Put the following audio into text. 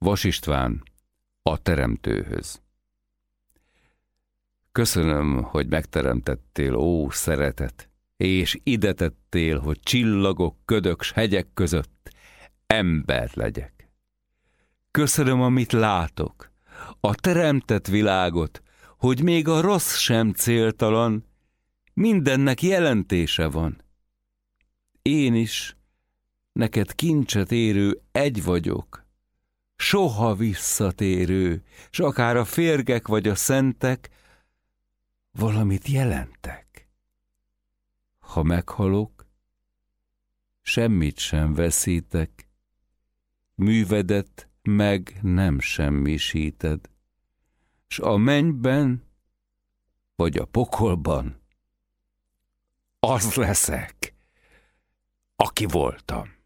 Vas István, a Teremtőhöz. Köszönöm, hogy megteremtettél, ó szeretet, és ide tettél, hogy csillagok, ködök s hegyek között ember legyek. Köszönöm, amit látok, a teremtett világot, hogy még a rossz sem céltalan, mindennek jelentése van. Én is, neked kincset érő egy vagyok, soha visszatérő, s akár a férgek vagy a szentek valamit jelentek. Ha meghalok, semmit sem veszítek, művedet meg nem semmisíted, s a mennyben vagy a pokolban az leszek, aki voltam.